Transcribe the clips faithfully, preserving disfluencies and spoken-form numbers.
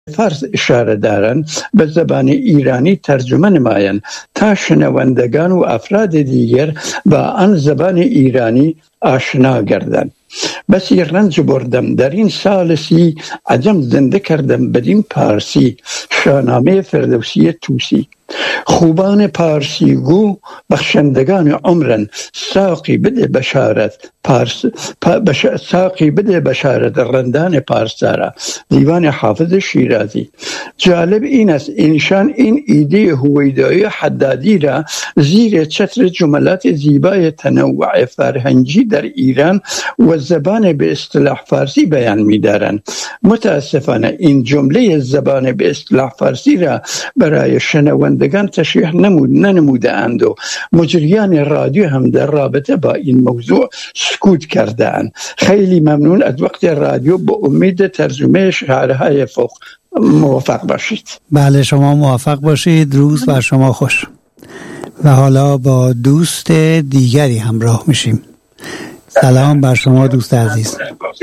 فارس اشاره دارن به زبان ایرانی ترجمه نمایند تا شنوندگان و افراد دیگر با آن زبان ایرانی آشنا گردند. بسی رنج بردم در این سال سی، عجم زنده کردم بدین پارسی، شاهنامه فردوسی توسی. خوبان پارسی گو بخشندگان عمرن، ساقی بده بشارت پارس پا بش... ساقی بده بشارت رندان پارسارا. دیوان حافظ شیرازی. جالب این است اینشان این ایده هویدایی حدادی را زیر چتر جملات زیبای تنوع فرهنگی در ایران و زبان به اصطلاح فارسی بیان می‌دارند. متاسفانه این جمله زبان به اصطلاح فارسی را برای شنوندگان تشریح نمود ننمودند و مجریان رادیو هم در رابطه با این موضوع سکوت کردند. خیلی ممنون از وقت رادیو، به امید ترجمه شعرهای فوق. موفق باشید. بله شما موفق باشید، روز بر شما خوش. و حالا با دوست دیگری همراه میشیم. سلام بر شما دوست عزیز.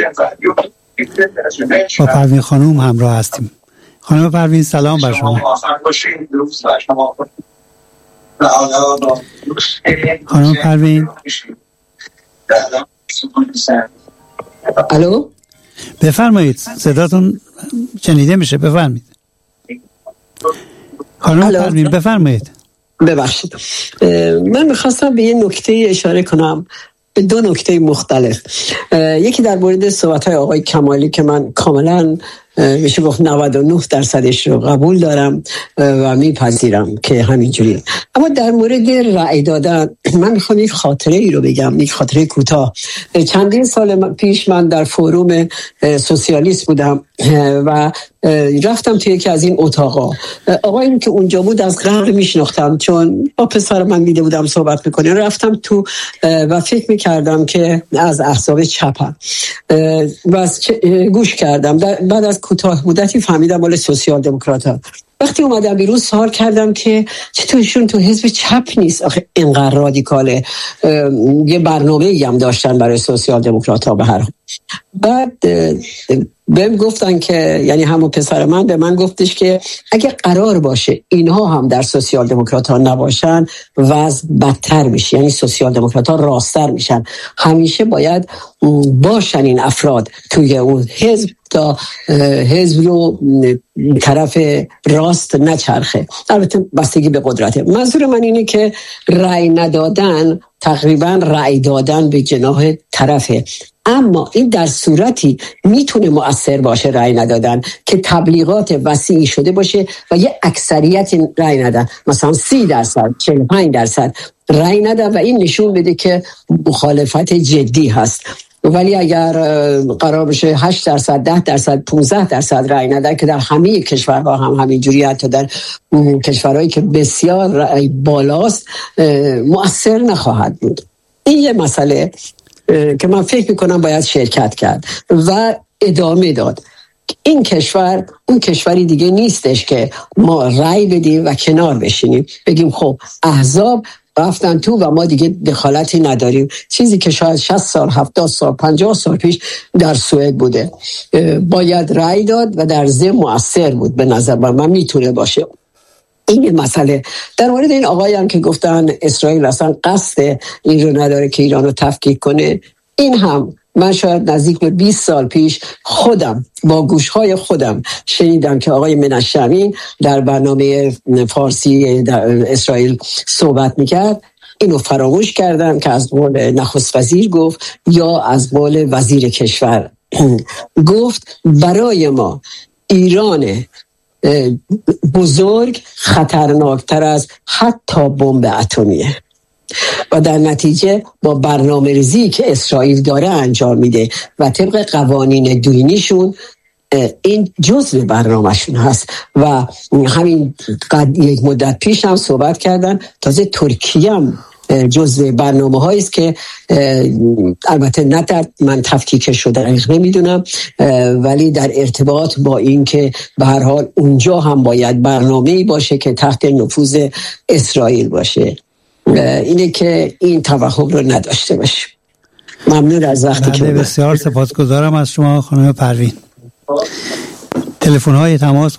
با پروین خانوم همراه هستیم. خانم پروین سلام بر شما. خانم پروین الو بفرمایید، صداتون شنیده میشه، بفرمایید. خانم پروین بفرمایید. ببخشید، من میخواستم به یه نکته اشاره کنم، به دو نکته مختلف. یکی در مورد صحبت‌های آقای کمالی که من کاملا میشه گفت نود و نه درصدش رو قبول دارم و میپذیرم که همینجوری. اما در مورد رأی دادن من میخوام یک خاطره ای رو بگم، یک خاطره کوتاه. چندین سال پیش من در فوروم سوسیالیست بودم و رفتم توی یکی از این اتاقا. آقایی که اونجا بود از قبل میشناختم، چون با پسر من دیده بودم صحبت میکنه. رفتم تو و فکر میکردم که از احزاب چپم و گوش کردم. بعد از کوتاه مدتی فهمیدم مال سوسیال دموکرات‌ها. وقتی اومدم بیرون سوال کردم که چطورشون تو حزب چپ نیست، آخه اینقدر رادیکاله. یه برنامه‌ای هم داشتن برای سوسیال دموکرات‌ها به هر حال. بعد بهم گفتن که، یعنی همون پسر من به من گفتش که اگه قرار باشه اینها هم در سوسیال دموکرات‌ها نباشن وضع بدتر میشه، یعنی سوسیال دموکرات‌ها راست‌تر میشن. همیشه باید باشن این افراد توی اون حزب تا حزب رو طرف راست نچرخه. البته بستگی به قدرته. منظور من اینه که رأی ندادن تقریبا رأی دادن به جناح طرفه، اما این در صورتی میتونه مؤثر باشه رأی ندادن که تبلیغات وسیعی شده باشه و یه اکثریت رأی ندن، مثلا سی درصد چهل و پنج درصد رأی ندن و این نشون بده که مخالفت جدی هست. ولی اگر قرار بشه هشت درصد ده درصد پانزده درصد رأی ندن که در همه کشورها هم همینجوری، حتی در کشورهایی که بسیار رأی بالاست مؤثر نخواهد بود. این یه مسئله که من فکر میکنم باید شرکت کرد و ادامه داد. این کشور اون کشوری دیگه نیستش که ما رأی بدیم و کنار بشینیم بگیم خب احزاب رفتن تو و ما دیگه دخالتی نداریم. چیزی که شاید شصت سال هفتاد سال پنجاه سال پیش در سوئد بوده. باید رأی داد و در ضمن مؤثر بود. به نظر من میتونه باشه. این مسئله. در مورد این آقایی هم که گفتن اسرائیل اصلا قصد این رو نداره که ایران رو تفکیک کنه، این هم من شاید نزدیک به بیست سال پیش خودم با گوشهای خودم شنیدم که آقای منشمین در برنامه فارسی در اسرائیل صحبت میکرد. اینو فراموش کردم که از قول نخست وزیر گفت یا از قول وزیر کشور گفت برای ما ایران بزرگ خطرناکتر از حتی بمب اتمیه و در نتیجه با برنامه ریزی که اسرائیل داره انجام میده و طبق قوانین دینیشون این جزء برنامهشون هست. و همین قد یک مدت پیش هم صحبت کردن تازه ترکیه هم جزء برنامه هایی است که البته نه در من تفکیکش رو دقیق نمیدونم، ولی در ارتباط با این که به هر حال اونجا هم باید برنامه‌ای باشه که تحت نفوذ اسرائیل باشه. اینه که این توهم رو نداشته باشه. ممنون از وقتی که بسیار سپاسگزارم از شما خانم پروین. تلفن های تماس